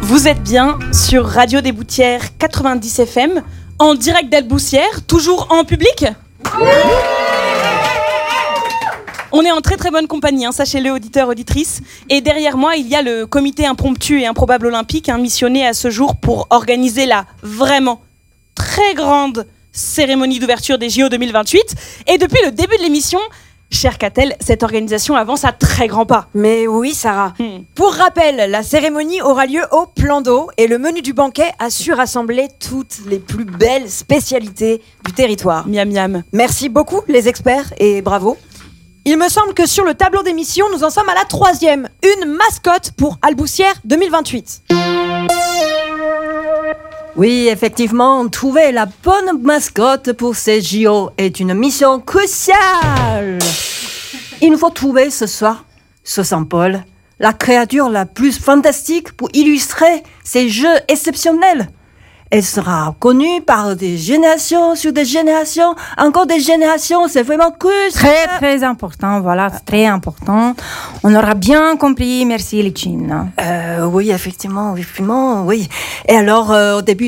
Vous êtes bien sur Radio des Boutières 90 FM, en direct d'Alboussière, toujours en public. On est en très très bonne compagnie, sachez-le, auditeurs, auditrices. Et derrière moi, il y a le comité impromptu et improbable olympique, missionné à ce jour pour organiser la vraiment très grande cérémonie d'ouverture des JO 2028. Et depuis le début de l'émission, cher Catel, cette organisation avance à très grands pas. Mais oui, Sarah. Pour rappel, la cérémonie aura lieu au Plan d'eau et le menu du banquet a su rassembler toutes les plus belles spécialités du territoire. Miam miam. Merci beaucoup les experts et bravo. Il me semble que sur le tableau d'émission, nous en sommes à la 3e. Une mascotte pour Alboussière 2028. Oui, effectivement, trouver la bonne mascotte pour ces JO est une mission cruciale. Il nous faut trouver ce soir, sur Saint-Paul, la créature la plus fantastique pour illustrer ces jeux exceptionnels. Elle sera connue par des générations sur des générations, encore des générations, c'est vraiment crucial. Très important, voilà, très important. On aura bien compris, merci Lichine. Oui, effectivement, oui. Et alors, au début